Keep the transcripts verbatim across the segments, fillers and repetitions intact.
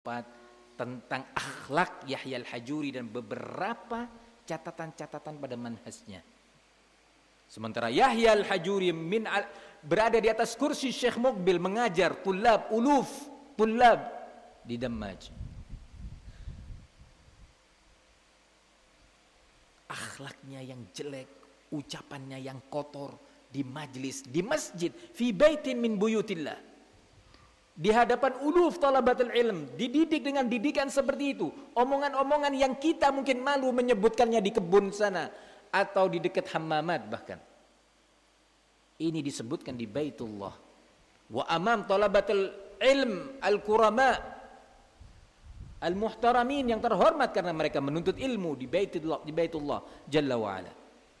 tentang akhlak Yahya Al-Hajuri dan beberapa catatan-catatan pada manhajnya. Sementara Yahya Al-Hajuri min al, berada di atas kursi Syekh Muqbil mengajar tulab, uluf, tulab di Dammaj. Akhlaknya yang jelek, ucapannya yang kotor di majlis, di masjid, fi baitin min buyutillah. Di hadapan uluf talabatul ilm, dididik dengan didikan seperti itu. Omongan-omongan yang kita mungkin malu menyebutkannya di kebun sana atau di dekat hammamat bahkan. Ini disebutkan di Baitullah. Wa amam talabatul ilm al-kurama al-muhtaramin yang terhormat karena mereka menuntut ilmu di Baitullah, di Baitullah Jalla wa Ala.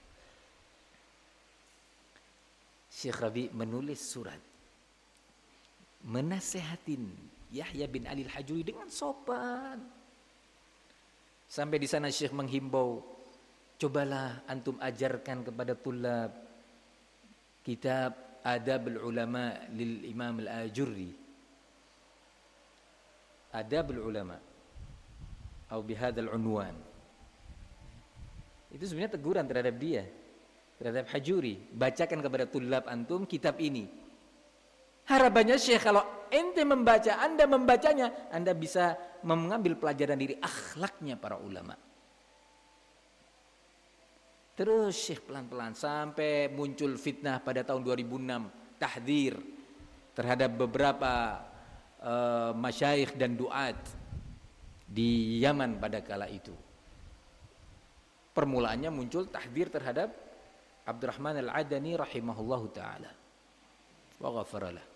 Syekh Rabi menulis surat menasehatin Yahya bin Ali Al-Hajuri dengan sopan. Sampai di sana Syekh menghimbau, cobalah antum ajarkan kepada tulab kitab Adabul Ulama lil Imam Al-Ajurri. Adabul Ulama atau bihadzal unwan. Itu sebenarnya teguran terhadap dia, terhadap Hajuri. Bacakan kepada tulab antum kitab ini. Harapannya Syekh kalau ente membaca, anda membacanya, anda bisa mengambil pelajaran dari akhlaknya para ulama. Terus Syekh pelan-pelan sampai muncul fitnah pada tahun dua ribu enam, tahdzir terhadap beberapa uh, masyayikh dan duat di Yaman pada kala itu. Permulaannya muncul tahdzir terhadap Abdurrahman Al-Adani rahimahullahu taala. Wa ghafaralah.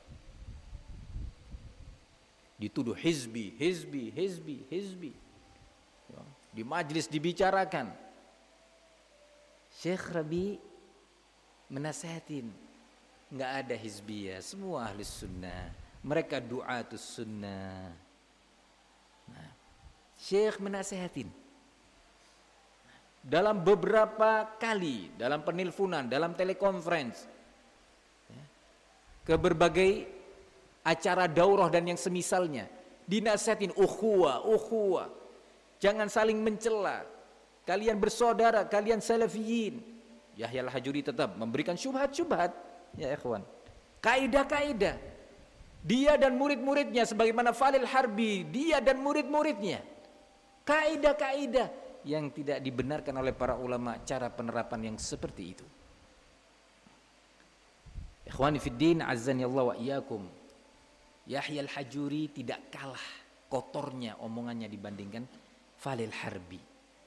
Dituduh hizbi, hizbi, hizbi, hizbi. Ya, di majlis dibicarakan. Syekh Rabi menasehatin, enggak ada hizbiyah, semua ahli sunnah. Mereka du'atus sunnah. Nah, Syekh menasehatin. Dalam beberapa kali, dalam penelponan, dalam telekonferensi, ya, ke berbagai acara daurah dan yang semisalnya, dinasihatin ukhuwah, ukhuwah, jangan saling mencela, kalian bersaudara, kalian salafiyin. Yahya Al-Hajuri tetap memberikan syubhat-syubhat, ya ikhwan, kaidah-kaidah. Dia dan murid-muridnya sebagaimana Falil Harbi, dia dan murid-muridnya, kaidah-kaidah yang tidak dibenarkan oleh para ulama cara penerapan yang seperti itu. Ikhwani fiddin, azzani Allah wa iyyakum. Yahya Al-Hajuri tidak kalah kotornya omongannya dibandingkan Falil Harbi.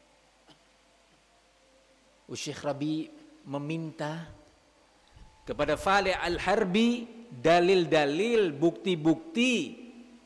Syekh Rabi meminta kepada Falil Al-Harbi dalil-dalil, bukti-bukti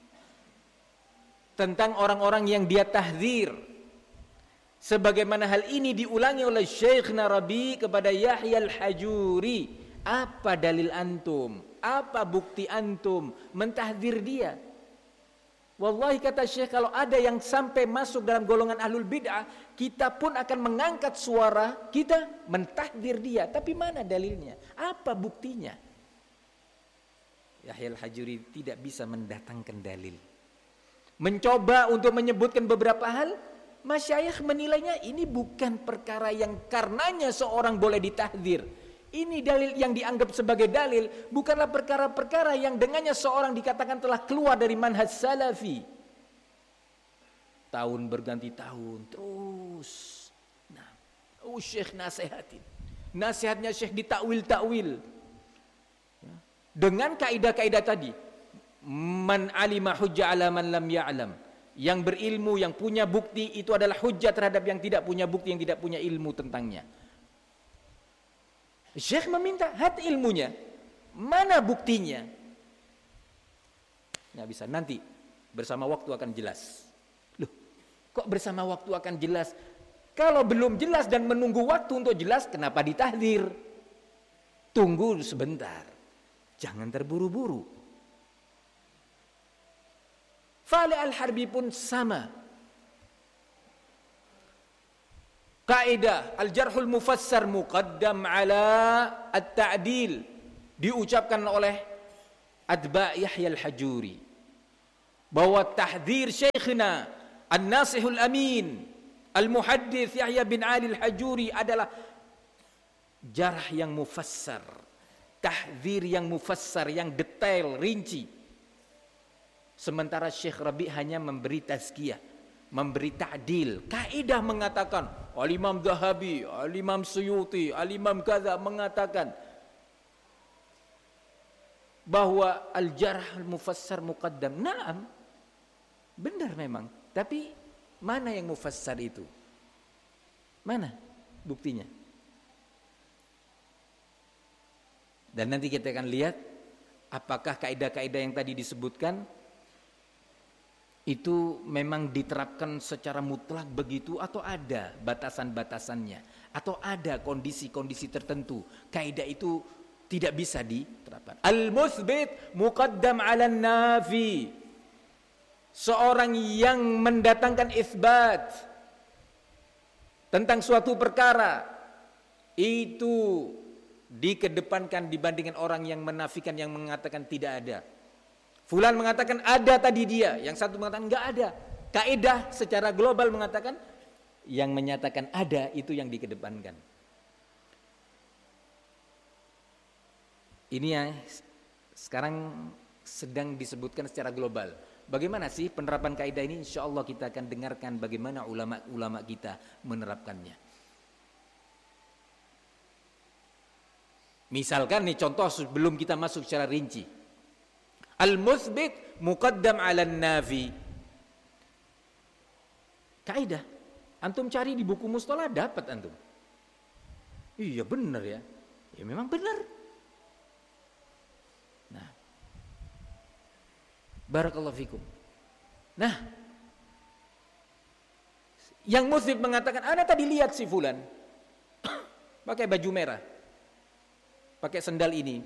tentang orang-orang yang dia tahdzir. Sebagaimana hal ini diulangi oleh Syekh Rabi kepada Yahya Al-Hajuri. Apa dalil antum? Apa bukti antum mentahdzir dia? Wallahi kata Syekh, kalau ada yang sampai masuk dalam golongan ahlul bid'ah, kita pun akan mengangkat suara kita mentahdzir dia. Tapi mana dalilnya? Apa buktinya? Yahya Al-Hajuri tidak bisa mendatangkan dalil. Mencoba untuk menyebutkan beberapa hal, masyayikh menilainya ini bukan perkara yang karenanya seorang boleh ditahdzir. Ini dalil yang dianggap sebagai dalil, bukanlah perkara-perkara yang dengannya seorang dikatakan telah keluar dari manhaj salafi. Tahun berganti tahun terus. Nah, oh Syekh nasihatin. Nasihatnya Syekh ditakwil-takwil. Ya. Dengan kaidah-kaidah tadi, man alima hujjah ala man lam ya'lam. Yang berilmu, yang punya bukti itu adalah hujjah terhadap yang tidak punya bukti, yang tidak punya ilmu tentangnya. Syekh meminta, hat ilmunya, mana buktinya? Nggak bisa, nanti bersama waktu akan jelas. Loh, kok bersama waktu akan jelas? Kalau belum jelas dan menunggu waktu untuk jelas, kenapa ditahdzir? Tunggu sebentar, jangan terburu-buru. Falil Al-Harbi pun sama. Kaidah al-jarhul mufassar muqaddam ala at-ta'dil diucapkan oleh atba' Yahya Al-Hajuri. bahwa tahdzir syekhina An-Nasihul Amin Al-Muhaddits Yahya bin Ali Al-Hajuri adalah jarh yang mufassar, tahdzir yang mufassar, yang detail, rinci. Sementara Syekh Rabi hanya memberi tazkiyah, memberi ta'dil. Kaidah mengatakan, Al-Imam Zahabi, Al-Imam Suyuti, Al-Imam Kaza mengatakan bahwa al-jarh al-mufassar muqaddam. Naam, benar memang. Tapi mana yang mufassar itu? Mana buktinya? Dan nanti kita akan lihat apakah kaidah-kaidah yang tadi disebutkan itu memang diterapkan secara mutlak begitu, atau ada batasan-batasannya, atau ada kondisi-kondisi tertentu kaidah itu tidak bisa diterapkan. Al-mutsbit muqaddam 'ala nafi. Seorang yang mendatangkan isbat tentang suatu perkara itu dikedepankan dibandingkan orang yang menafikan, yang mengatakan tidak ada. Fulan mengatakan ada tadi dia, yang satu mengatakan enggak ada. Kaidah secara global mengatakan yang menyatakan ada itu yang dikedepankan. Ini yang sekarang sedang disebutkan secara global. Bagaimana sih penerapan kaidah ini? Insya Allah kita akan dengarkan bagaimana ulama-ulama kita menerapkannya. Misalkan nih contoh sebelum kita masuk secara rinci. Al-mutsbit muqaddam 'ala an-nafi. Kaidah. Antum cari di buku mustalah dapat antum. Iya benar ya. Ya memang benar. Nah. Barakallahu fikum. Nah. Yang mutsbit mengatakan, "Ana tadi lihat si fulan pakai baju merah. Pakai sendal ini.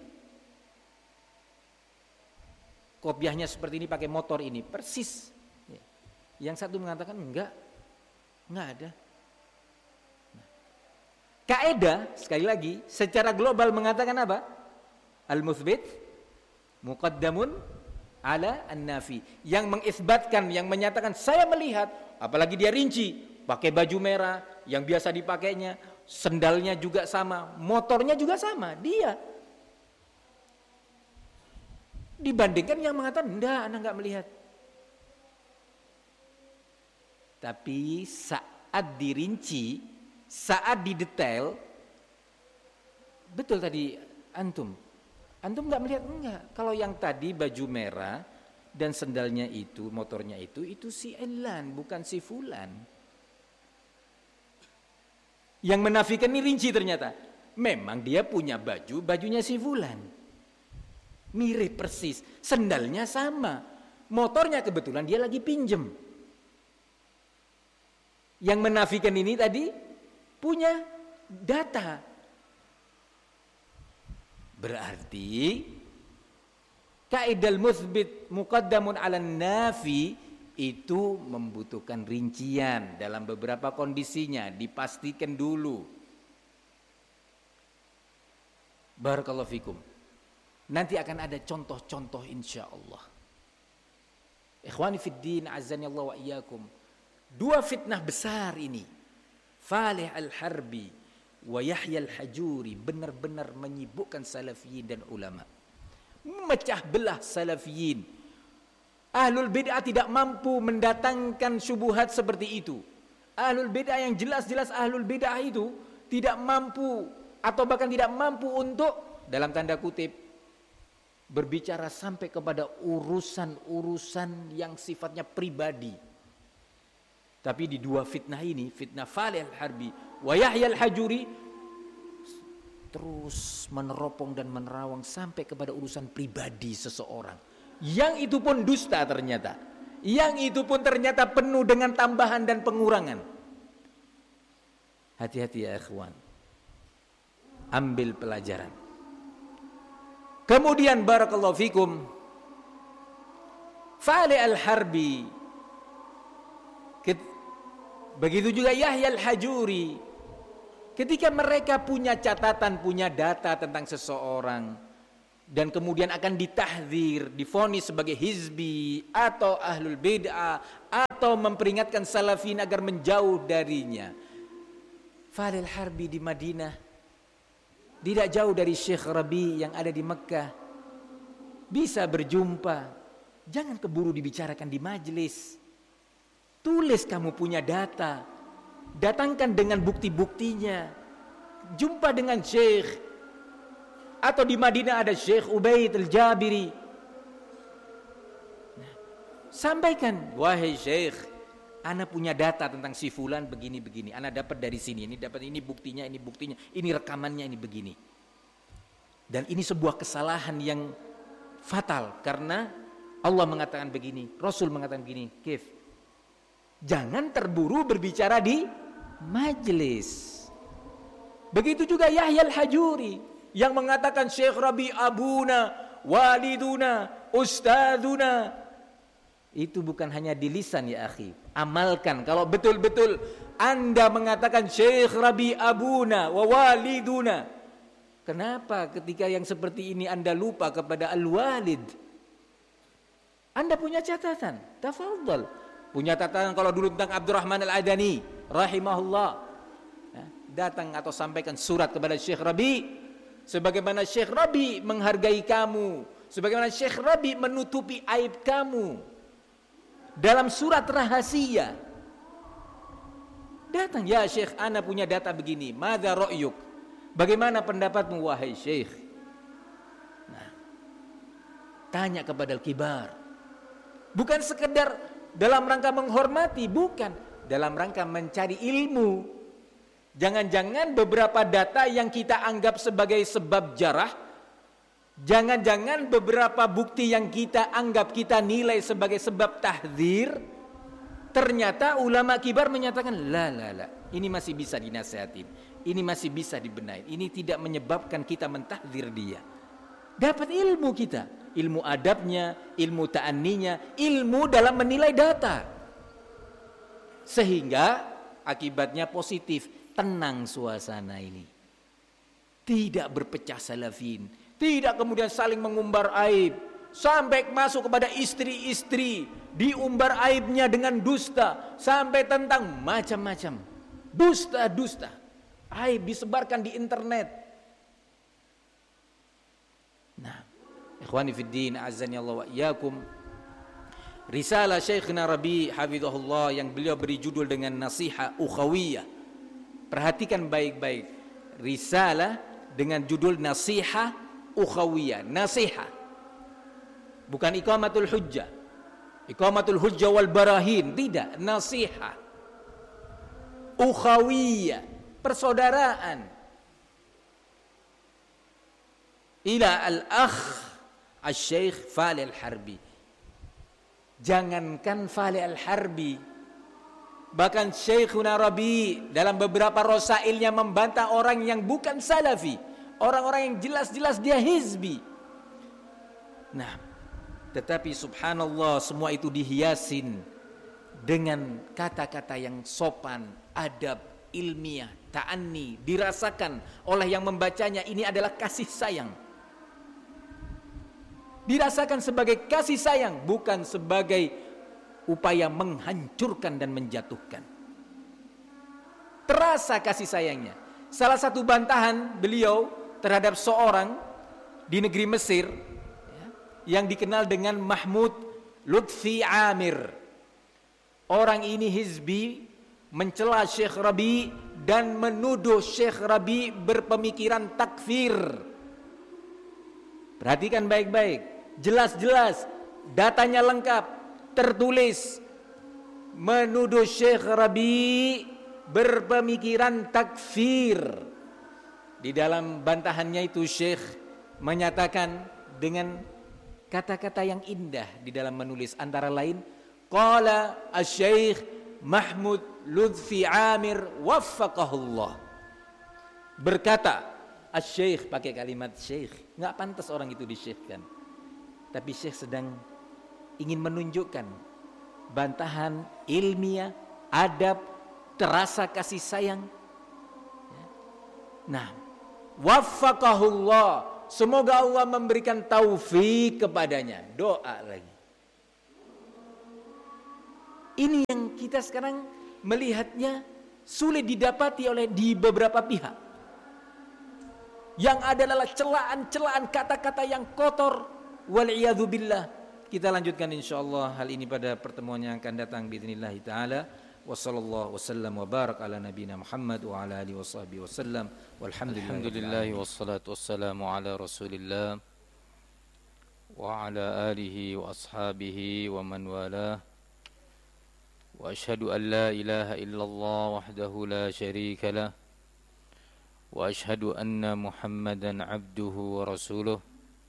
Kopiahnya seperti ini, pakai motor ini, persis." Yang satu mengatakan enggak, enggak ada. Nah, kaidah sekali lagi secara global mengatakan apa? Al-mutsbit muqaddamun 'ala an-nafi. Yang mengisbatkan, yang menyatakan saya melihat, apalagi dia rinci, pakai baju merah yang biasa dipakainya, sendalnya juga sama, motornya juga sama, dia. Dibandingkan yang mengatakan, enggak, anak enggak melihat. Tapi saat dirinci, saat didetail, betul tadi antum. Antum enggak melihat, enggak. Kalau yang tadi baju merah dan sendalnya itu, motornya itu, itu si Elan, bukan si Fulan. Yang menafikan ini rinci ternyata. Memang dia punya baju, bajunya si Fulan. Mirip persis, sendalnya sama, motornya kebetulan dia lagi pinjem. Yang menafikan ini tadi punya data. Berarti kaidah mutsbit muqaddamun 'ala nafi itu membutuhkan rincian dalam beberapa kondisinya, dipastikan dulu. Barakallahu fikum. Nanti akan ada contoh-contoh insya Allah. Ikhwani fid din, azani Allah wa iyyakum. Dua fitnah besar ini, Falih al-Harbi wa Yahya al-Hajuri, benar-benar menyibukkan salafiyin dan ulama. Memecah belah salafiyin. Ahlul bid'ah tidak mampu mendatangkan syubhat seperti itu. Ahlul bid'ah yang jelas-jelas ahlul bid'ah itu tidak mampu atau bahkan tidak mampu untuk, dalam tanda kutip, berbicara sampai kepada urusan-urusan yang sifatnya pribadi. Tapi di dua fitnah ini, fitnah Falih al-Harbi wa Yahya al-Hajuri, terus meneropong dan menerawang sampai kepada urusan pribadi seseorang. Yang itu pun dusta ternyata. Yang itu pun ternyata penuh dengan tambahan dan pengurangan. Hati-hati ya ikhwan. Ambil pelajaran. Kemudian barakallahu fikum, Falih al-Harbi, begitu juga Yahya al-Hajuri, ketika mereka punya catatan, punya data tentang seseorang, dan kemudian akan ditahdzir, divonis sebagai hizbi atau ahlul bid'ah atau memperingatkan salafin agar menjauh darinya. Falil Harbi di Madinah tidak jauh dari Syekh Rabi yang ada di Mekah, bisa berjumpa. Jangan keburu dibicarakan di majelis. Tulis kamu punya data, datangkan dengan bukti-buktinya. Jumpa dengan Syekh. Atau di Madinah ada Syekh Ubaid Al-Jabiri. Nah, sampaikan, wahai Syekh, ana punya data tentang si fulan begini-begini. Ana dapat dari sini, ini dapat ini buktinya, ini buktinya, ini rekamannya, ini begini. Dan ini sebuah kesalahan yang fatal karena Allah mengatakan begini, Rasul mengatakan begini, Kif, jangan terburu berbicara di majelis. Begitu juga Yahya Al-Hajuri yang mengatakan Syekh Rabi abuna, waliduna, ustadzuna. Itu bukan hanya di lisan ya akhi. Amalkan. Kalau betul-betul Anda mengatakan Syekh Rabi abuna wa waliduna. Kenapa ketika yang seperti ini Anda lupa kepada al-walid? Anda punya catatan. Tafadhal. Punya catatan kalau dulu tentang Abdurrahman Al-Adani rahimahullah. Datang atau sampaikan surat kepada Syekh Rabi. Sebagaimana Syekh Rabi menghargai kamu, sebagaimana Syekh Rabi menutupi aib kamu dalam surat rahasia. Datang, ya Syekh, ana punya data begini. Madza ra'yuk? Bagaimana pendapatmu wahai Syekh? Nah, tanya kepada al-kibar. Bukan sekedar dalam rangka menghormati, bukan, dalam rangka mencari ilmu. Jangan-jangan beberapa data yang kita anggap sebagai sebab jarah, jangan-jangan beberapa bukti yang kita anggap kita nilai sebagai sebab tahdzir, ternyata ulama kibar menyatakan la la la, ini masih bisa dinasihatin, ini masih bisa dibenahi, ini tidak menyebabkan kita mentahdzir dia. Dapat ilmu kita, ilmu adabnya, ilmu ta'anninya, ilmu dalam menilai data, sehingga akibatnya positif. Tenang suasana ini. Tidak berpecah salafin. Tidak kemudian saling mengumbar aib. Sampai masuk kepada istri-istri. Diumbar aibnya dengan dusta. Sampai tentang macam-macam. Dusta-dusta. Aib disebarkan di internet. Nah. Ikhwani fiddin. Azani Allah wa iyakum. Risalah Syekhina Rabi hafizahullah yang beliau beri judul dengan Nasiha Ukhawiyah. Perhatikan baik-baik, risalah dengan judul Nasiha Ukhawiyah. Nasiha, bukan iqamatul hujjah, iqamatul hujjah wal barahin, tidak. Nasiha Ukhawiyah, persaudaraan. Ila al-akh al-Syekh Fali Al-Harbi. Jangankan Fali Al-Harbi, bahkan Syekhuna Rabi dalam beberapa rosailnya membantah orang yang bukan salafi, orang-orang yang jelas-jelas dia hizbi. Nah, tetapi subhanallah semua itu dihiasin dengan kata-kata yang sopan, adab, ilmiah, ta'anni, dirasakan oleh yang membacanya ini adalah kasih sayang. Dirasakan sebagai kasih sayang, bukan sebagai upaya menghancurkan dan menjatuhkan. Terasa kasih sayangnya. Salah satu bantahan beliau terhadap seorang di negeri Mesir ya, yang dikenal dengan Mahmud Lutfi Amir. Orang ini hizbi, mencela Syekh Rabi dan menuduh Syekh Rabi berpemikiran takfir. Perhatikan baik-baik, jelas-jelas datanya lengkap, tertulis menuduh Syekh Rabi berpemikiran takfir. Di dalam bantahannya itu Syekh menyatakan dengan kata-kata yang indah di dalam menulis, antara lain qala asy-Syekh Mahmud Lutfi Amir waffaqahullah. Berkata asy-Syekh, pakai kalimat Syekh, enggak pantas orang itu disyekhkan. Tapi Syekh sedang ingin menunjukkan bantahan ilmiah, adab, terasa kasih sayang. Nah, waffaqahullah, semoga Allah memberikan taufik kepadanya. Doa lagi. Ini yang kita sekarang melihatnya sulit didapati oleh di beberapa pihak. Yang ada adalah celaan-celaan kata-kata yang kotor. Wal'iyadzubillah. Kita lanjutkan insyaallah hal ini pada pertemuan yang akan datang biidznillah taala. Wassallallahu wasallam wa barak ala nabiyina Muhammad wa ala alihi washabbihi wasallam. Walhamdulillah wassalatu wassalamu ala Rasulillah wa ala alihi wa ashabihi wa man walah. Wa asyhadu an la ilaha illallah wahdahu la syarika lah. Wa asyhadu anna Muhammadan abduhu wa rasuluh.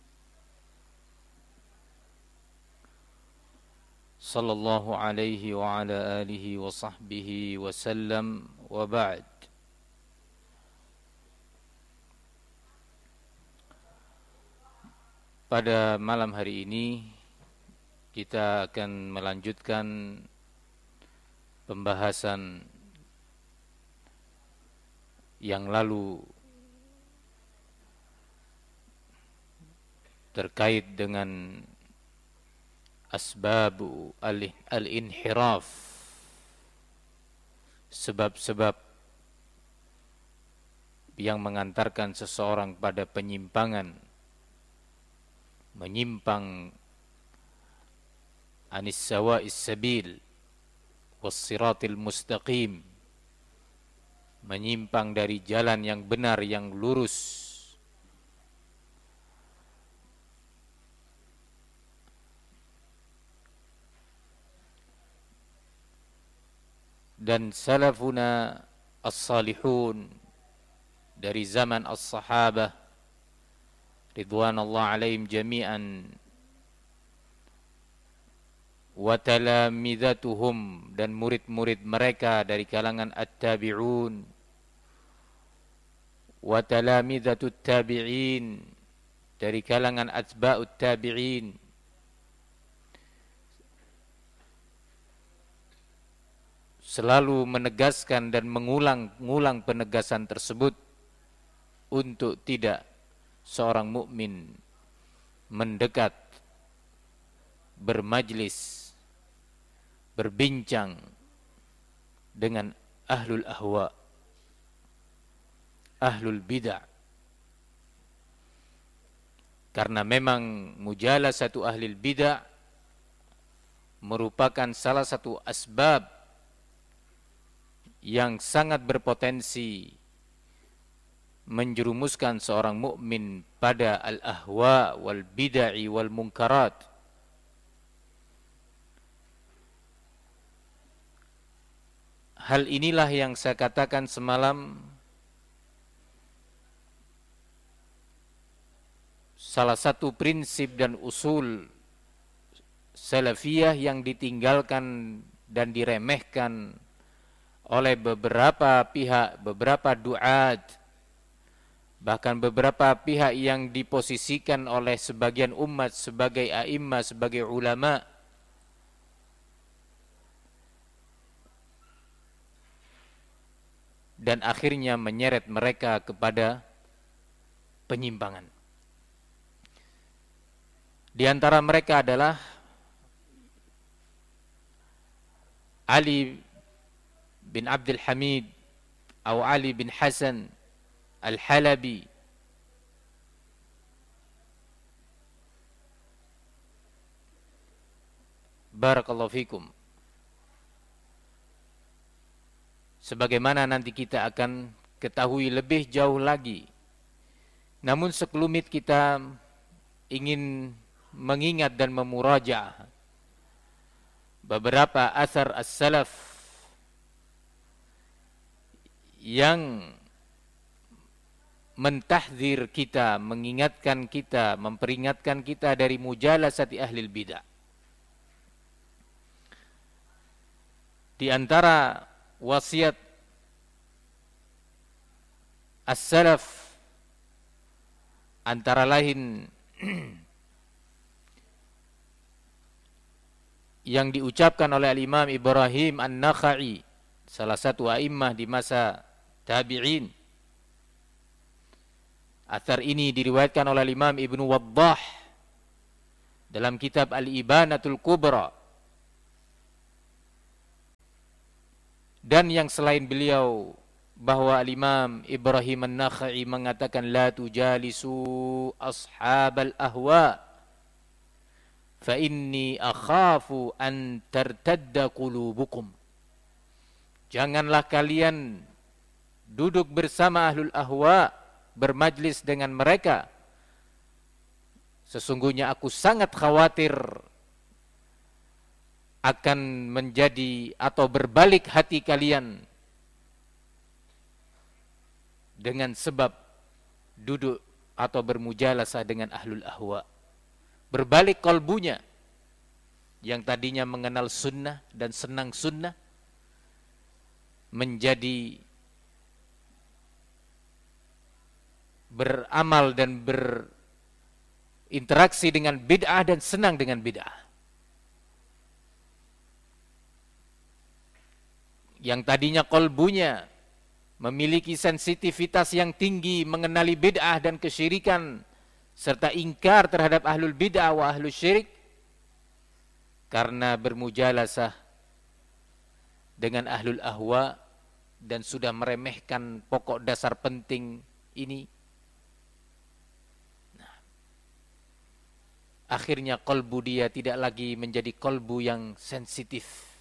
Sallallahu alaihi wa ala alihi wa sahbihi wa sallam wa ba'd. Pada malam hari ini kita akan melanjutkan pembahasan yang lalu terkait dengan asbabu al-inhiraf, sebab-sebab yang mengantarkan seseorang pada penyimpangan, menyimpang anis sawa'is sabil was-siratil mustaqim, menyimpang dari jalan yang benar, yang lurus. Dan salafuna as-salihun dari zaman as-sahabah ridwanullah alaihim jami'an wa talamidatuhum, dan murid-murid mereka dari kalangan at-tabi'un wa talamidatut tabi'in, dari kalangan atba'ut tabi'in, selalu menegaskan dan mengulang-ulang penegasan tersebut untuk tidak seorang mukmin mendekat, bermajlis, berbincang dengan ahlul ahwa, ahlul bid'ah. Karena memang mujalasatu ahlul bid'ah merupakan salah satu asbab yang sangat berpotensi menjerumuskan seorang mukmin pada al-ahwa wal bid'ah wal munkarat. Hal inilah yang saya katakan semalam, salah satu prinsip dan usul salafiyah yang ditinggalkan dan diremehkan oleh beberapa pihak, beberapa duat, bahkan beberapa pihak yang diposisikan oleh sebagian umat sebagai a'immah, sebagai ulama. Dan akhirnya menyeret mereka kepada penyimpangan. Di antara mereka adalah Ali bin Abdul Hamid atau Ali bin Hasan Al-Halabi, barakallahu fikum. Sebagaimana nanti kita akan ketahui lebih jauh lagi. Namun sekelumit kita ingin mengingat dan memurajaah beberapa asar as-salaf yang mentahdzir kita, mengingatkan kita, memperingatkan kita dari mujalasati ahlil bid'ah. Di antara wasiat as-salaf antara lain yang diucapkan oleh al-Imam Ibrahim An-Nakha'i, salah satu a'immah di masa tabi'in, Athar ini diriwayatkan oleh Imam Ibnu Waddah dalam kitab Al-Ibanatul Kubra, dan yang selain beliau, bahwa Imam Ibrahim An-Nakhai mengatakan la tujalisu ashabal ahwa fa inni akhafu an tartadda qulubukum. Janganlah kalian duduk bersama ahlul ahwa, bermajlis dengan mereka. Sesungguhnya aku sangat khawatir akan menjadi atau berbalik hati kalian dengan sebab duduk atau bermujalasah dengan ahlul ahwa. Berbalik kolbunya, yang tadinya mengenal sunnah dan senang sunnah, menjadi beramal dan berinteraksi dengan bid'ah dan senang dengan bid'ah. Yang tadinya kolbunya memiliki sensitivitas yang tinggi mengenali bid'ah dan kesyirikan, serta ingkar terhadap ahlul bid'ah wa ahlul syirik, karena bermujalasah dengan ahlul ahwa dan sudah meremehkan pokok dasar penting ini, nah, akhirnya kolbu dia tidak lagi menjadi kolbu yang sensitif,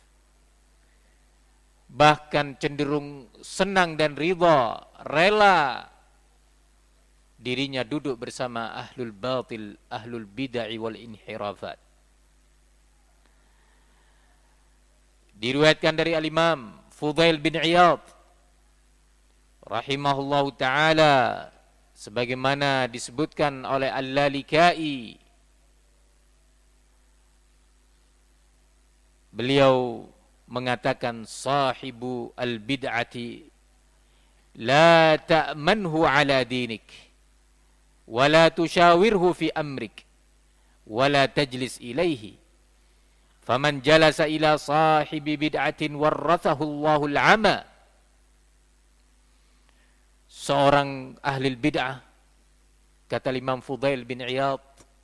bahkan cenderung senang dan ridha, rela dirinya duduk bersama ahlul batil, ahlul bid'ah wal inhirafat. Diriwayatkan dari al-Imam Fudail bin Iyad rahimahullahu ta'ala, sebagaimana disebutkan oleh Al-Lalikai, beliau mengatakan sahibu al-bid'ati la ta'manhu ala dinik wa la tushawirhu fi amrik wa la tajlis ilaihi faman jalasa ila sahibi bid'atin warrathahu Allahul ama. Seorang ahli bid'ah, kata Imam Fudail bin Iyad,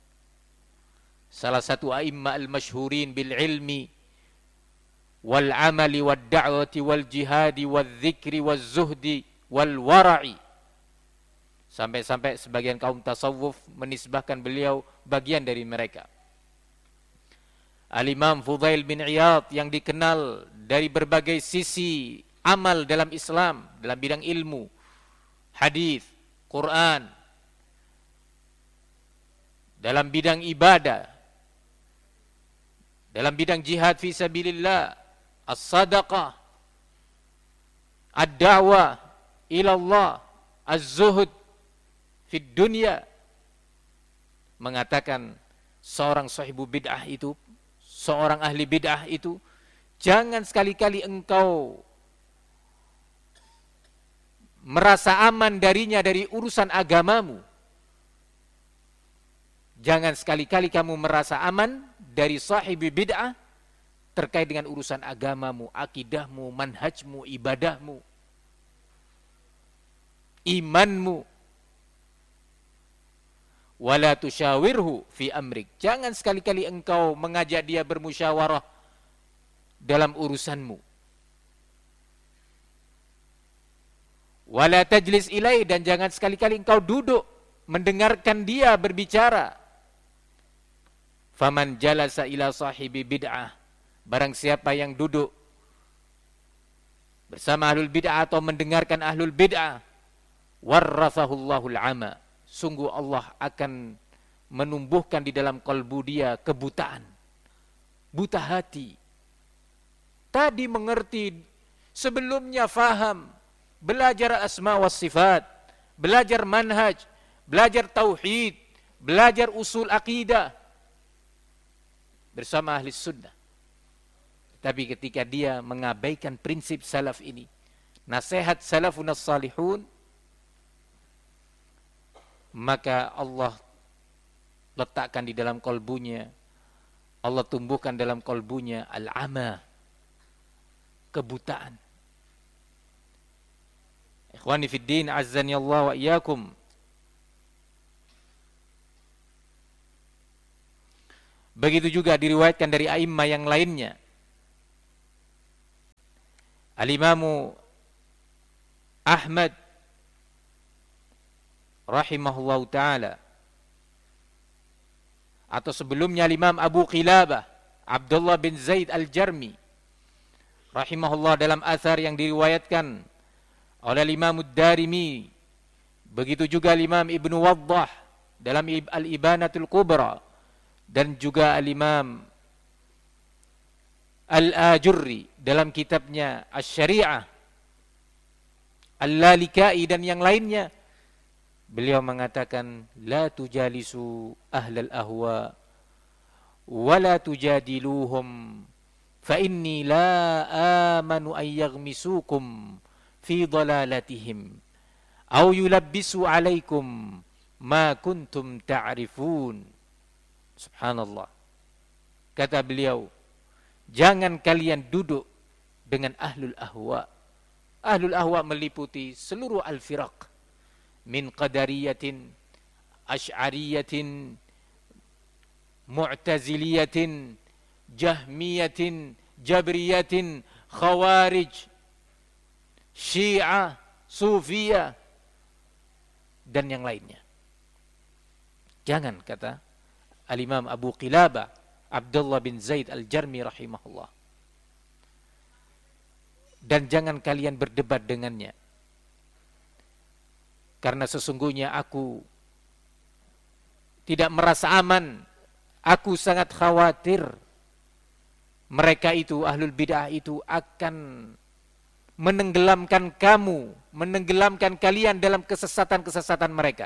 salah satu a'imma al-masyhurin bil ilmi wal amali wad da'wati wal jihadi wal dzikri wal zuhdi wal wara'i, sampai-sampai sebagian kaum tasawuf menisbahkan beliau bagian dari mereka. Al-Imam Fudail bin Iyad yang dikenal dari berbagai sisi amal dalam Islam, dalam bidang ilmu, hadis, Quran, dalam bidang ibadah, dalam bidang jihad fi sabilillah, as-sadaqah, ad-da'wah ila Allah, az-zuhud fi dunya, mengatakan seorang sahibu bid'ah itu, seorang ahli bid'ah itu, jangan sekali-kali engkau merasa aman darinya dari urusan agamamu. Jangan sekali-kali kamu merasa aman dari sahibi bid'ah terkait dengan urusan agamamu, akidahmu, manhajmu, ibadahmu, imanmu. Wala tusyawirhu fi amrik. Jangan sekali-kali engkau mengajak dia bermusyawarah dalam urusanmu. Wala tajlis ilai, dan jangan sekali-kali engkau duduk mendengarkan dia berbicara. Faman jalasa ila sahibi bid'ah, barang siapa yang duduk bersama ahlul bid'ah atau mendengarkan ahlul bid'ah, warrathahullahul ama, sungguh Allah akan menumbuhkan di dalam kalbu dia kebutaan, buta hati. Tadi mengerti, sebelumnya faham, belajar asma was sifat, belajar manhaj, belajar tauhid, belajar usul akidah bersama ahli sunnah. Tapi ketika dia mengabaikan prinsip salaf ini, nasihat salafun as-salihun, maka Allah letakkan di dalam kolbunya, Allah tumbuhkan dalam kolbunya al-ama, kebutaan. Ikhwani fid din, azzani Allah wa iyyakum. Begitu juga diriwayatkan dari a'immah yang lainnya. Al-Imamu Ahmad rahimahullahu ta'ala, atau sebelumnya Imam Abu Qilabah Abdullah bin Zaid Al-Jarmi rahimahullah dalam athar yang diriwayatkan oleh Imam Ad-Darimi, begitu juga Imam Ibnu Waddah dalam Al-Ibanatul Kubra, dan juga Al-Imam Al-Ajurri dalam kitabnya Asy-Syari'ah, Al-Lalikai dan yang lainnya. Beliau mengatakan, la tujalisu ahlal ahwa wa la tujadiluhum fa inni la amanu an yaghmisukum fi dalalatihim aw yulabbisu alaikum ma kuntum ta'rifun. Subhanallah. Kata beliau, jangan kalian duduk dengan ahlul ahwa. Ahlul ahwa meliputi seluruh al-firaq, min qadariyatin, asy'ariyatin, mu'taziliyatin, jahmiyatin, jabriyatin, khawarij, syiah, sufiyah, dan yang lainnya. Jangan, kata Al-Imam Abu Qilabah Abdullah bin Zaid Al-Jarmi rahimahullah, dan jangan kalian berdebat dengannya, karena sesungguhnya aku tidak merasa aman. Aku sangat khawatir mereka itu, ahlul bid'ah itu, akan menenggelamkan kamu, menenggelamkan kalian dalam kesesatan-kesesatan mereka.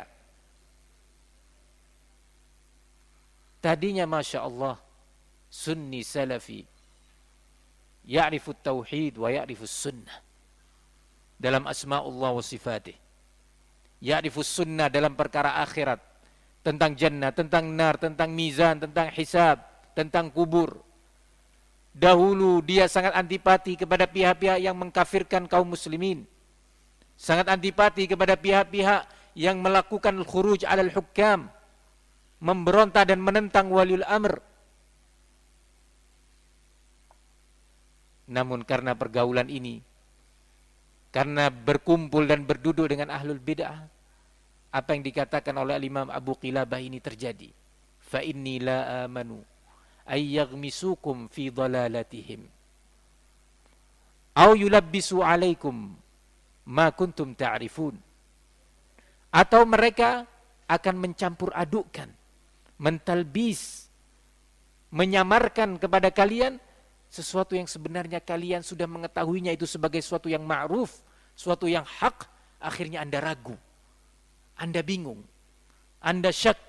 Tadinya Masya Allah sunni salafi, ya'rifu tauhid wa ya'rifu sunnah dalam asma'ullah wa sifatih, ya'rifu sunnah dalam perkara akhirat, tentang jannah, tentang nar, tentang mizan, tentang hisab, tentang kubur. Dahulu dia sangat antipati kepada pihak-pihak yang mengkafirkan kaum muslimin, sangat antipati kepada pihak-pihak yang melakukan khuruj alal hukam, memberontak dan menentang waliul amr. Namun karena pergaulan ini, karena berkumpul dan berduduk dengan ahlul bid'ah, apa yang dikatakan oleh Imam Abu Qilabah ini terjadi. Fa inni la amanu ay yaghmisukum fi dalalatihim aw yulabbisu alaikum ma kuntum ta'rifun. Atau mereka akan mencampur adukkan, mentalbis, menyamarkan kepada kalian sesuatu yang sebenarnya kalian sudah mengetahuinya itu sebagai sesuatu yang ma'ruf, sesuatu yang hak. Akhirnya Anda ragu, Anda bingung, Anda syak.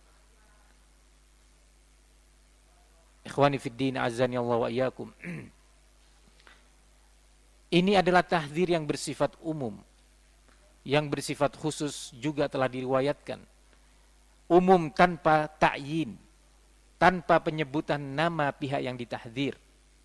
Ikhwani fiddin, azani Allah wa iyyakum. Ini adalah tahdzir yang bersifat umum, yang bersifat khusus juga telah diriwayatkan. Umum tanpa ta'yin, tanpa penyebutan nama pihak yang ditahdzir.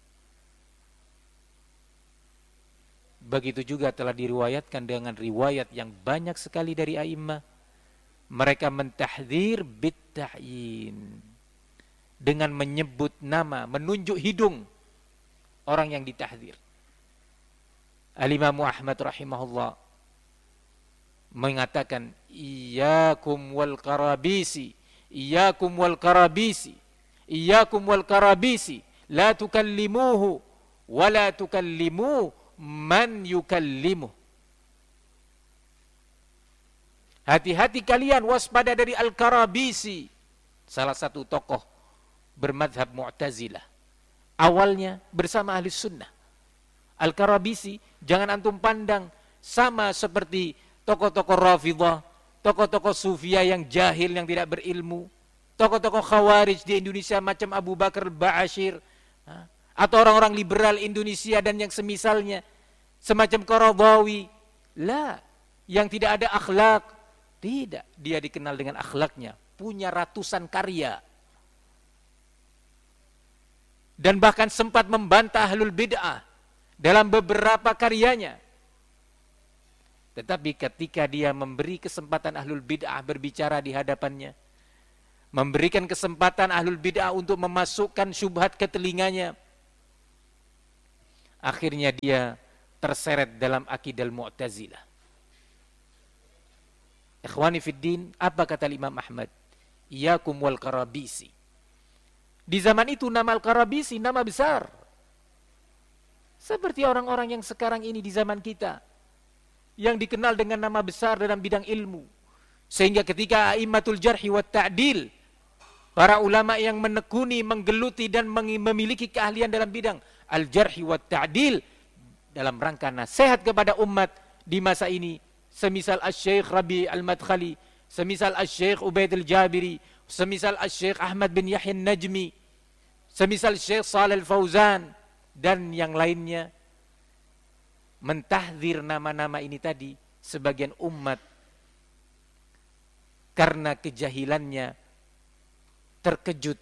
Begitu juga telah diriwayatkan dengan riwayat yang banyak sekali dari a'immah. Mereka mentahdzir bit-ta'yin, dengan menyebut nama, menunjuk hidung orang yang ditahdzir. Al-Imam Ahmad rahimahullah mengatakan, iyyakum wal karabisi, iyyakum wal karabisi, iyyakum wal karabisi, la tukallimuhu wa la tukallimu man yukallimuh. Hati-hati kalian, waspada dari al-karabisi, salah satu tokoh bermadhab Mu'tazilah, awalnya bersama ahli sunnah. Al-Karabisi jangan antum pandang sama seperti tokoh-tokoh Rafidhah, tokoh-tokoh Sufiyah yang jahil, yang tidak berilmu, tokoh-tokoh Khawarij di Indonesia macam Abu Bakar Ba'asyir, atau orang-orang liberal Indonesia dan yang semisalnya, semacam Qaradawi. La, yang tidak ada akhlak. Tidak, dia dikenal dengan akhlaknya, punya ratusan karya, dan bahkan sempat membantah ahlul bid'ah dalam beberapa karyanya. Tetapi ketika dia memberi kesempatan ahlul bid'ah berbicara di hadapannya, memberikan kesempatan ahlul bid'ah untuk memasukkan syubhat ke telinganya. Akhirnya dia terseret dalam akidah Mu'tazilah. Ikhwani fiddin, apa kata Imam Ahmad? Iyakum wal Qarabisi. Di zaman itu nama Al-Qarabisi nama besar. Seperti orang-orang yang sekarang ini di zaman kita, yang dikenal dengan nama besar dalam bidang ilmu. Sehingga ketika a'immatul jarhi wa ta'dil, para ulama yang menekuni, menggeluti dan memiliki keahlian dalam bidang al-jarhi wa ta'dil, dalam rangka nasihat kepada umat di masa ini, semisal Asy-Syaikh Rabi Al-Madkhali, semisal Asy-Syaikh Ubaid Al-Jabiri, semisal Asy-Syaikh Ahmad bin Yahya An-Najmi, semisal Syekh Shalih Al-Fauzan, dan yang lainnya, mentahdzir nama-nama ini tadi, sebagian umat karena kejahilannya terkejut,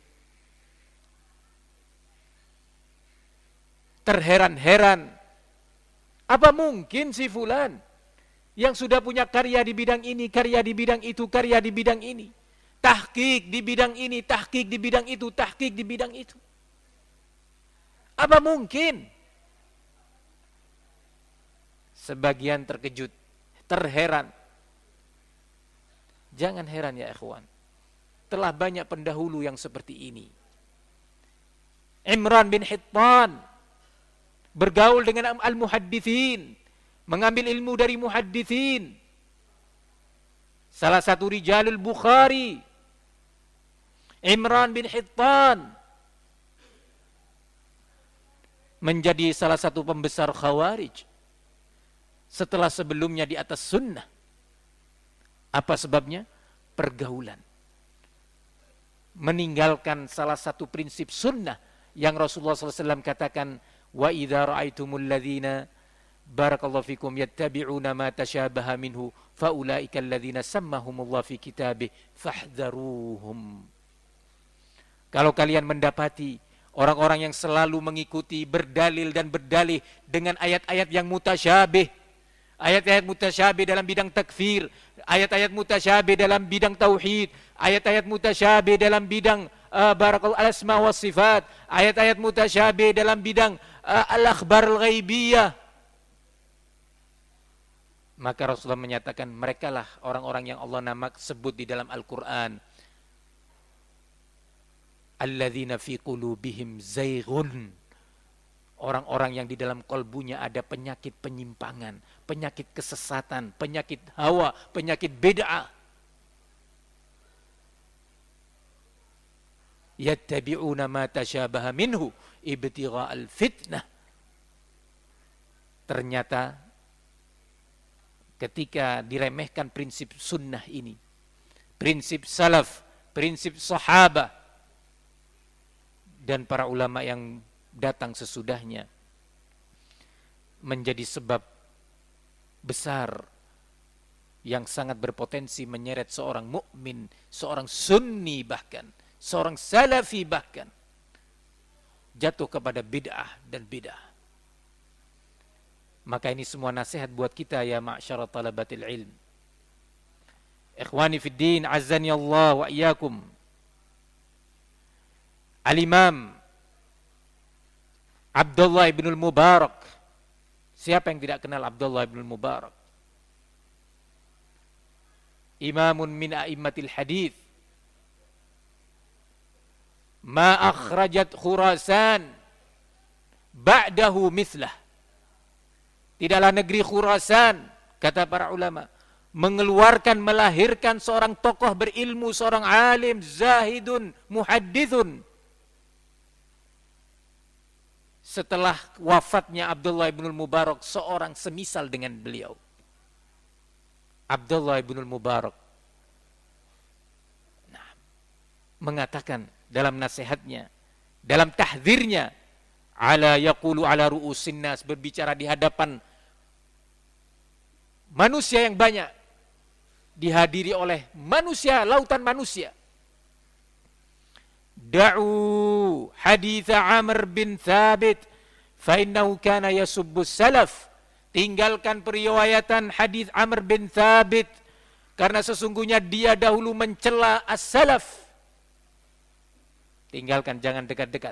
terheran-heran. Apa mungkin si fulan yang sudah punya karya di bidang ini, karya di bidang itu, karya di bidang ini, tahqiq di bidang ini, tahqiq di bidang itu, tahqiq di bidang itu. Apa mungkin? Sebagian terkejut, terheran. Jangan heran ya ikhwan. Telah banyak pendahulu yang seperti ini. Imran bin Hittan bergaul dengan al-muhaddithin, mengambil ilmu dari muhaddithin. Salah satu rijalul Bukhari, Imran bin Hittan, menjadi salah satu pembesar Khawarij setelah sebelumnya di atas sunnah. Apa sebabnya? Pergaulan. Meninggalkan salah satu prinsip sunnah yang Rasulullah shallallahu alaihi wasallam katakan, wa idza ra'aitumul ladzina barakallahu fikum yattabi'una ma tashabaha minhu faulaika alladzina sammahumullah fi kitabih fahdharuhum. Kalau kalian mendapati orang-orang yang selalu mengikuti, berdalil dan berdalih dengan ayat-ayat yang mutasyabih, ayat-ayat mutasyabih dalam bidang takfir, ayat-ayat mutasyabih dalam bidang tauhid, ayat-ayat mutasyabih dalam bidang uh, barakal al-asma wa sifat, ayat-ayat mutasyabih dalam bidang uh, al-akhbar al-ghaibiyah. Maka Rasulullah menyatakan, merekalah orang-orang yang Allah nama sebut di dalam Al-Quran, alladzina fi qulubihim zaighun, orang-orang yang di dalam kalbunya ada penyakit penyimpangan, penyakit kesesatan, penyakit hawa, penyakit bid'ah. Yattabi'una ma tashabaha minhu ibtigha'al fitnah. Ternyata ketika diremehkan prinsip sunnah ini, prinsip salaf, prinsip sahabah, dan para ulama yang datang sesudahnya, menjadi sebab besar yang sangat berpotensi menyeret seorang mukmin, seorang sunni bahkan, seorang salafi bahkan, jatuh kepada bid'ah dan bid'ah. Maka ini semua nasihat buat kita ya ma'syara talabatil ilm. Ikhwani fid din, azzani Allah wa iyyakum. Al-Imam Abdullah ibn al-Mubarak. Siapa yang tidak kenal Abdullah ibn al-Mubarak? Imamun min a'immatil hadith. Ma akhrajat Khurasan ba'dahu mithlah. Tidaklah negeri Khurasan, kata para ulama, mengeluarkan, melahirkan seorang tokoh berilmu, seorang alim, zahidun, muhaddithun, setelah wafatnya Abdullah ibn al-Mubarak, seorang semisal dengan beliau. Abdullah ibn al-Mubarak nah, mengatakan dalam nasihatnya, dalam tahdzirnya, ala yaqulu ala ru'usin nas, berbicara di hadapan manusia yang banyak, dihadiri oleh manusia, lautan manusia. Da'u haditha Amr bin Thabit fa innahu kana yasubbu salaf. Tinggalkan periwayatan hadis Amr bin Thabit, karena sesungguhnya dia dahulu mencela as-salaf. tinggalkan, jangan dekat-dekat.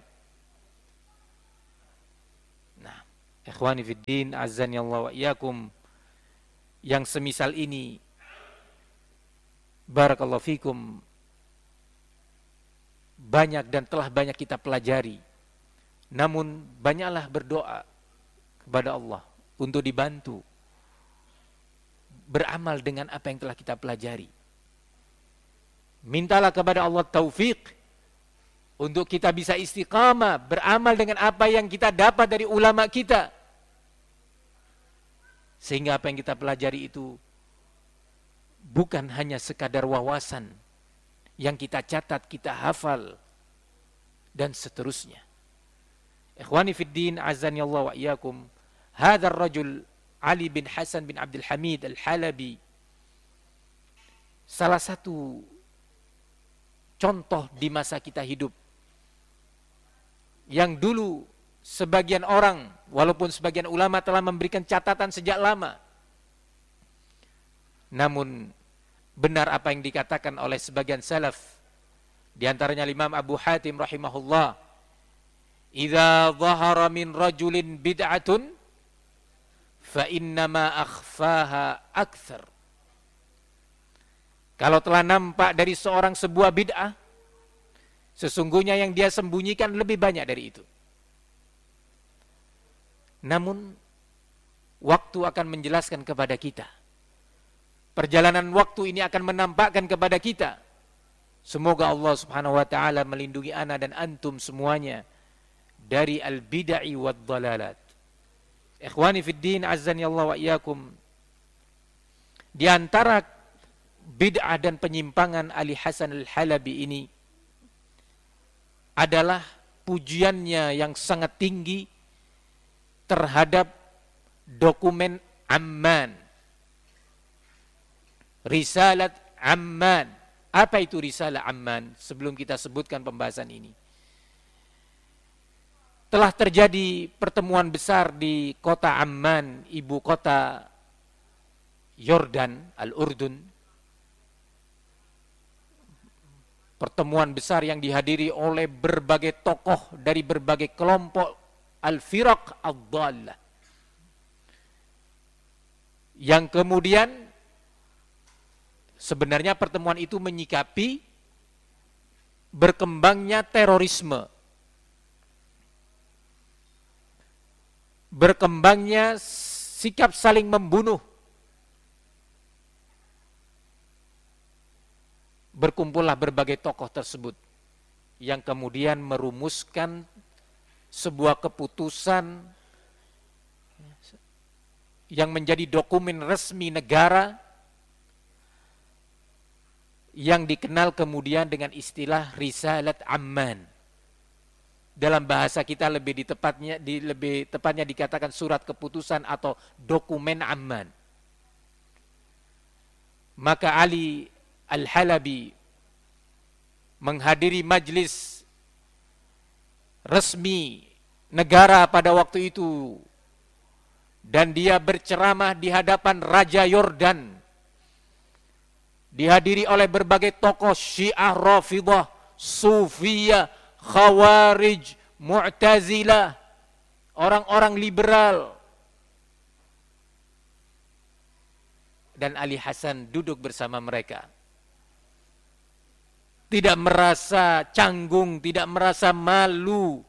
Nah, ikhwani fiddin, azani Allah wa iyyakum, yang semisal ini, barakallahu fikum, banyak dan telah banyak kita pelajari. Namun banyaklah berdoa kepada Allah untuk dibantu beramal dengan apa yang telah kita pelajari. Mintalah kepada Allah taufik untuk kita bisa istiqamah beramal dengan apa yang kita dapat dari ulama kita, sehingga apa yang kita pelajari itu bukan hanya sekadar wawasan yang kita catat, kita hafal dan seterusnya. Ikhwani fiddin, azani Allah wa iyyakum, hadzal rajul Ali bin Hasan bin Abdul Hamid Al-Halabi, salah satu contoh di masa kita hidup, yang dulu sebagian orang, walaupun sebagian ulama telah memberikan catatan sejak lama, namun benar apa yang dikatakan oleh sebagian salaf, di antaranya Imam Abu Hatim rahimahullah, idza dhahara min rajulin bid'atun fa innama akhfaha akthar. Kalau telah nampak dari seorang sebuah bid'ah, sesungguhnya yang dia sembunyikan lebih banyak dari itu. Namun waktu akan menjelaskan kepada kita, perjalanan waktu ini akan menampakkan kepada kita. Semoga Allah subhanahu wa ta'ala melindungi ana dan antum semuanya dari al-bid'i wad dhalalat. Ikhwani fiddin, azani Allah wa iyyakum, di antara bid'ah dan penyimpangan Ali Hasan Al-Halabi ini adalah pujiannya yang sangat tinggi terhadap dokumen Amman, Risalat Amman. Apa itu Risalah Amman? Sebelum kita sebutkan pembahasan ini, telah terjadi pertemuan besar di kota Amman, ibu kota Yordan, Al-Urdun. Pertemuan besar yang dihadiri oleh berbagai tokoh dari berbagai kelompok Al-Firaq Ad-Dhallah, yang kemudian sebenarnya pertemuan itu menyikapi berkembangnya terorisme, berkembangnya sikap saling membunuh. Berkumpullah berbagai tokoh tersebut yang kemudian merumuskan sebuah keputusan yang menjadi dokumen resmi negara yang dikenal kemudian dengan istilah Risalat Amman. Dalam bahasa kita lebih di tepatnya di lebih tepatnya dikatakan surat keputusan atau dokumen Amman. Maka Ali Al-Halabi menghadiri majlis resmi negara pada waktu itu, dan dia berceramah di hadapan Raja Yordan, dihadiri oleh berbagai tokoh Syiah, Rafidah, Sufiyah, Khawarij, Mu'tazilah, orang-orang liberal. Dan Ali Hasan duduk bersama mereka, tidak merasa canggung, tidak merasa malu,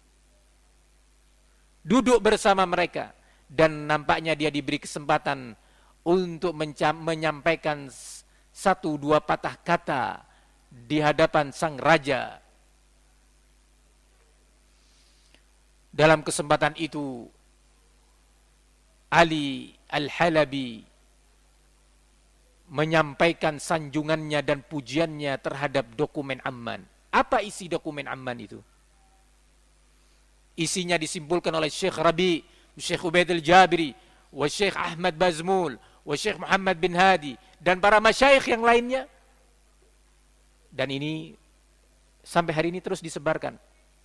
duduk bersama mereka, dan nampaknya dia diberi kesempatan untuk menyampaikan satu dua patah kata di hadapan sang raja. Dalam kesempatan itu, Ali Al-Halabi menyampaikan sanjungannya dan pujiannya terhadap dokumen Amman. Apa isi dokumen Amman itu? Isinya disimpulkan oleh Syekh Rabi, Syekh Ubaid Al-Jabiri, wa Syekh Ahmad Bazmul, wa Syekh Muhammad bin Hadi, dan para masyayikh yang lainnya. Dan ini sampai hari ini terus disebarkan.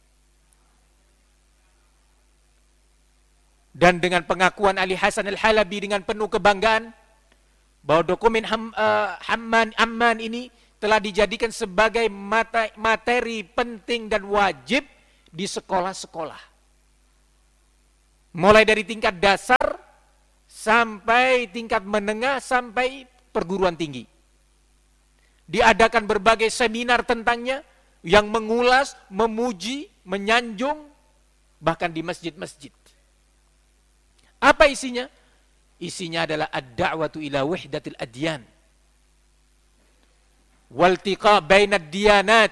Dan dengan pengakuan Ali Hasan Al-Halabi dengan penuh kebanggaan bahwa dokumen Ham, uh, Hamman, Amman ini telah dijadikan sebagai materi penting dan wajib di sekolah-sekolah. Mulai dari tingkat dasar sampai tingkat menengah sampai perguruan tinggi. Diadakan berbagai seminar tentangnya yang mengulas, memuji, menyanjung, bahkan di masjid-masjid. Apa isinya? Isinya adalah ad-da'watu ila wahdatil adyan. Waltiqa bainad diyanat.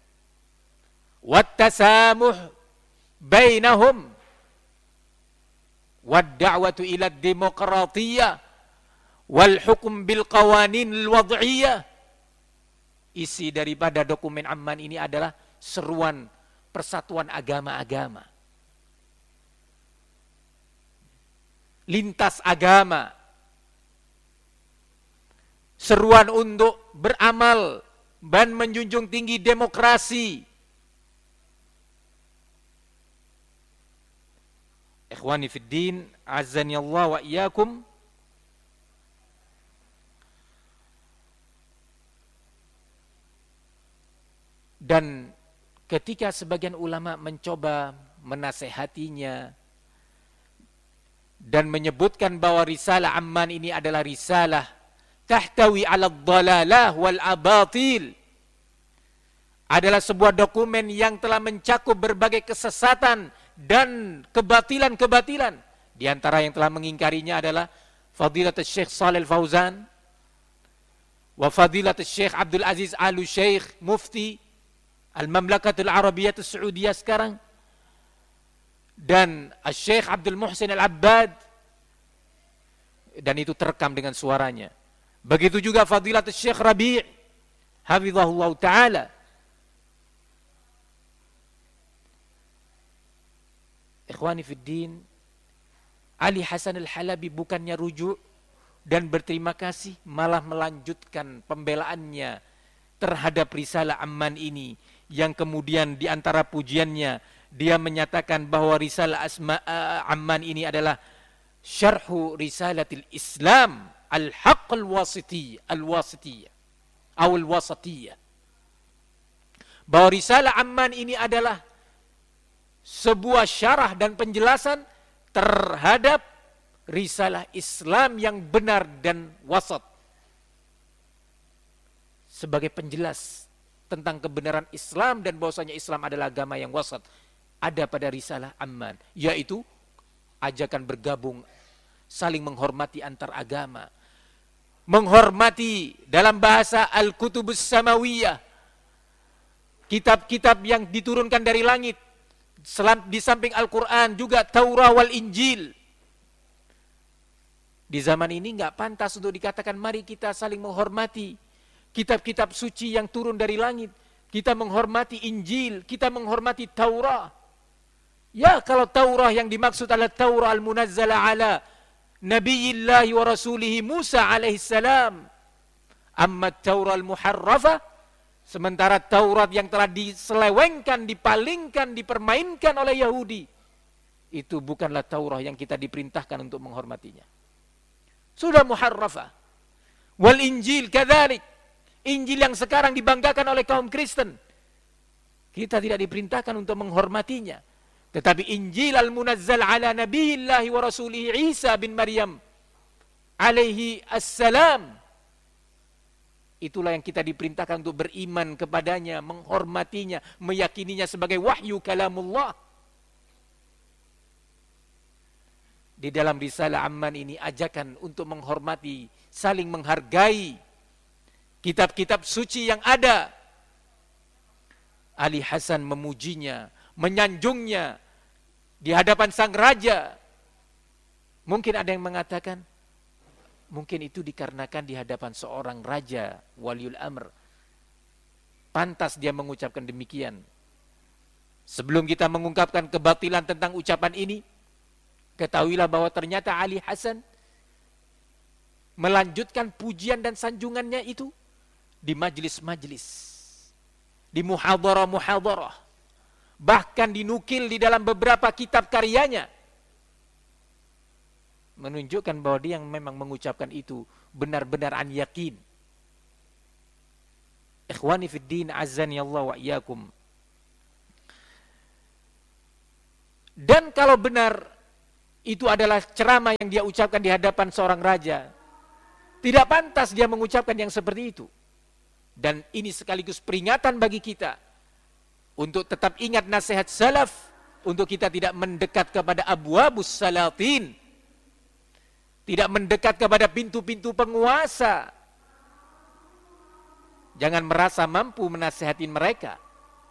Wattasamuh bainahum. Wad-da'watu ila demokratiyah. Wal hukum bil qawanin al-wad'iyah. Isi daripada dokumen Amman ini adalah seruan persatuan agama-agama. Lintas agama. Seruan untuk beramal dan menjunjung tinggi demokrasi. Ikhwani fid din, azani Allah wa iyyakum. Dan ketika sebagian ulama mencoba menasehatinya dan menyebutkan bahwa risalah Amman ini adalah risalah tahtawi ala dhalalah wal abatil, adalah sebuah dokumen yang telah mencakup berbagai kesesatan dan kebatilan-kebatilan. Di antara yang telah mengingkarinya adalah Fadilatul Syekh Shalih Fauzan wa Fadilatul Syekh Abdul Aziz Al-Syekh Mufti Al-Mamlakatul Arabiyyah Saudiyah sekarang, dan Syekh Abdul Muhsin Al-Abbad, dan itu terekam dengan suaranya. Begitu juga Fadilatul Syekh Rabi' hafizahullah ta'ala. Ikhwani fid din, Ali Hasan Al-Halabi bukannya rujuk dan berterima kasih, malah melanjutkan pembelaannya terhadap risalah Amman ini, yang kemudian di antara pujiannya dia menyatakan bahwa risalah Asma Amman ini adalah syarhu risalatil Islam al-haqq al-wasitiyah al-wasitiyah atau al-wasatiyah. Bahwa risalah Amman ini adalah sebuah syarah dan penjelasan terhadap risalah Islam yang benar dan wasat, sebagai penjelas tentang kebenaran Islam dan bahwasanya Islam adalah agama yang wasat. Ada pada risalah Amman, yaitu ajakan bergabung, saling menghormati antar agama, menghormati dalam bahasa Al-Kutubus Samawiyah, kitab-kitab yang diturunkan dari langit, di samping Al-Quran juga Taurah wal Injil. Di zaman ini nggak pantas untuk dikatakan mari kita saling menghormati kitab-kitab suci yang turun dari langit. Kita menghormati Injil, kita menghormati Taurah. Ya, kalau Taurah yang dimaksud adalah Taurah al-munazzala ala Nabiyillahi wa Rasulihi Musa alaihissalam. Amma Taurah al-muharrafah, sementara Taurat yang telah diselewengkan, dipalingkan, dipermainkan oleh Yahudi, itu bukanlah Taurah yang kita diperintahkan untuk menghormatinya. Sudah muharrafah. Wal Injil kadzalik. Injil yang sekarang dibanggakan oleh kaum Kristen, kita tidak diperintahkan untuk menghormatinya. Tetapi Injil al-munazzal ala Nabiyillahi wa Rasulihi Isa bin Maryam alaihi assalam, itulah yang kita diperintahkan untuk beriman kepadanya, menghormatinya, meyakininya sebagai wahyu kalamullah. Di dalam risalah Amman ini ajakan untuk menghormati, saling menghargai kitab-kitab suci yang ada. Ali Hasan memujinya, menyanjungnya di hadapan sang raja. Mungkin ada yang mengatakan, mungkin itu dikarenakan di hadapan seorang raja, waliul amr, pantas dia mengucapkan demikian. Sebelum kita mengungkapkan kebatilan tentang ucapan ini, ketahuilah bahwa ternyata Ali Hasan melanjutkan pujian dan sanjungannya itu di majlis-majlis, di muhadharah-muhadharah, bahkan dinukil di dalam beberapa kitab karyanya, menunjukkan bahwa dia yang memang mengucapkan itu benar-benar an yakin. Ikhwani fid din, azzani Allah wa iyyakum. Dan kalau benar itu adalah ceramah yang dia ucapkan di hadapan seorang raja, tidak pantas dia mengucapkan yang seperti itu. Dan ini sekaligus peringatan bagi kita untuk tetap ingat nasihat salaf, untuk kita tidak mendekat kepada abwabus salatin, tidak mendekat kepada pintu-pintu penguasa. Jangan merasa mampu menasihati mereka,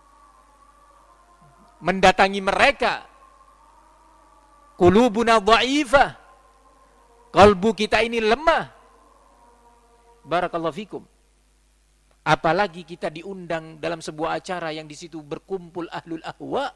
mendatangi mereka. Qulubuna dha'ifah, kalbu kita ini lemah. Barakallahu fikum. Apalagi kita diundang dalam sebuah acara yang di situ berkumpul ahlul ahwa,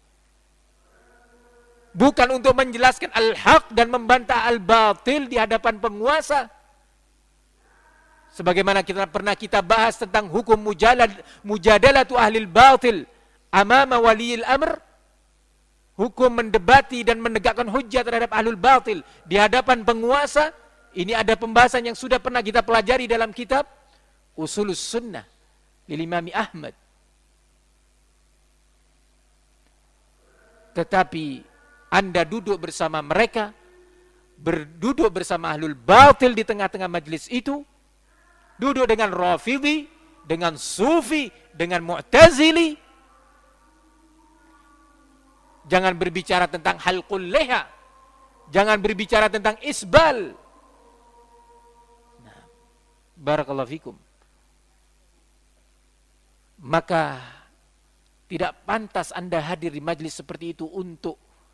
bukan untuk menjelaskan al-haq dan membantah al-batil di hadapan penguasa. Sebagaimana kita pernah kita bahas tentang hukum mujalad, mujadalatu ahlil batil amama waliyil amr, hukum mendebati dan menegakkan hujjah terhadap ahlul batil di hadapan penguasa. Ini ada pembahasan yang sudah pernah kita pelajari dalam kitab Usulus Sunnah lil Imam Ahmad. Tetapi Anda duduk bersama mereka, berduduk bersama ahlul batil di tengah-tengah majlis itu, duduk dengan Rafidhi, dengan Sufi, dengan Mu'tazili. Jangan berbicara tentang halqul leha, jangan berbicara tentang isbal. Nah, barakallahu fikum. Maka tidak pantas Anda hadir di majlis seperti itu untuk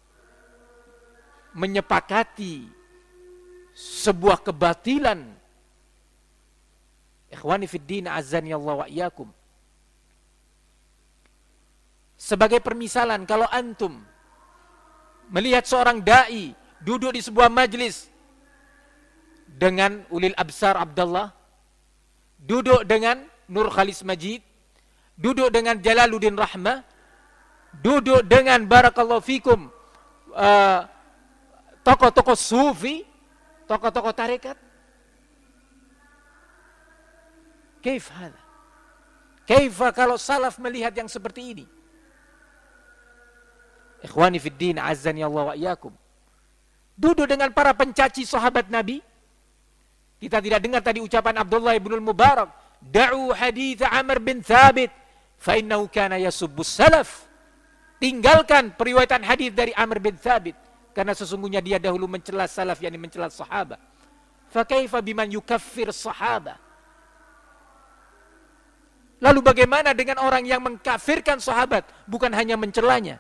menyepakati sebuah kebatilan. Ikhwani fid din, azzani Allah wa iyyakum. Sebagai permisalan, kalau antum melihat seorang dai duduk di sebuah majlis dengan Ulil Absar Abdullah, duduk dengan Nur Khalis Majid, duduk dengan Jalaluddin Rahmah, duduk dengan barakallahu fikum uh, tokoh-tokoh sufi, tokoh-tokoh tarekat. Kaif hada? Kaifa kalau salaf melihat yang seperti ini? Ikhwani fid din, azzani Allah wa iyyakum. Duduk dengan para pencaci sahabat Nabi. Kita tidak dengar tadi ucapan Abdullah ibn al-Mubarak, da'u hadits Amr bin Thabit fa innahu kana yasubbus salaf. Tinggalkan periwayatan hadis dari Amr bin Thabit, karena sesungguhnya dia dahulu mencela salaf, yakni mencela sahabat. Fa kaifa biman yukaffir sahabat? Lalu bagaimana dengan orang yang mengkafirkan sahabat, bukan hanya mencelanya?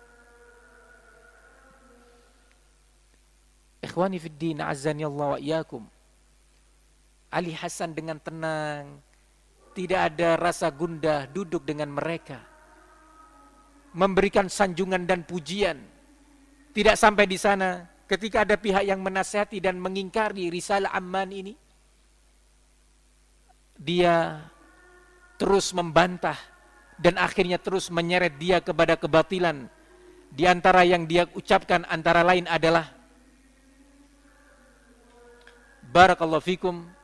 Ikhwani fid din, azzani Allah wa iyyakum. Ali Hasan dengan tenang, tidak ada rasa gundah, duduk dengan mereka, memberikan sanjungan dan pujian. Tidak sampai di sana, ketika ada pihak yang menasihati dan mengingkari risalah Amman ini, dia terus membantah dan akhirnya terus menyeret dia kepada kebatilan. Di antara yang dia ucapkan antara lain adalah, barakallahu fikum,